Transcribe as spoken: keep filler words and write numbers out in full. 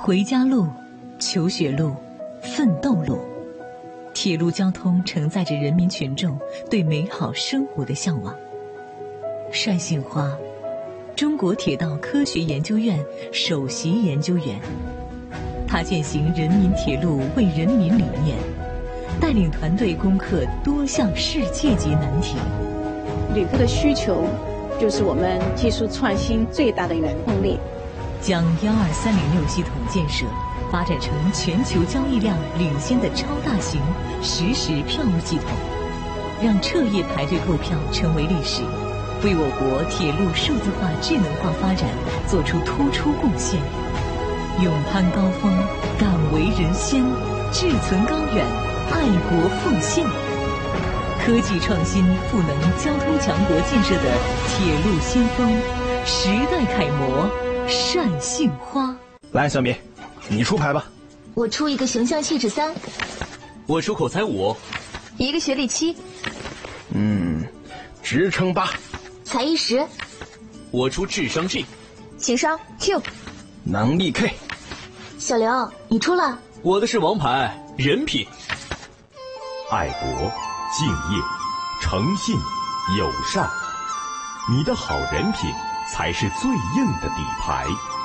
回家路、求学路、奋斗路，铁路交通承载着人民群众对美好生活的向往。单杏花，中国铁道科学研究院首席研究员，他践行人民铁路为人民理念，带领团队攻克多项世界级难题。 旅客的需求就是我们技术创新最大的原动力。 将幺二三零六系统建设发展成全球交易量领先的超大型实时票务系统，让彻夜排队购票成为历史，为我国铁路数字化智能化发展做出突出贡献。勇攀高峰，敢为人先，志存高远，爱国奉献。科技创新赋能交通强国建设的铁路先锋，时代楷模单杏花。 来，小米，你出牌吧。 我出一个形象气质三。 我出口才五。 一个学历七。 嗯，职称八。 才艺十。 我出智商 G。 情商 Q。 能力 K。 小刘，你出了。 我的是王牌人品。 爱国、敬业、诚信、友善，你的好人品才是最硬的底牌。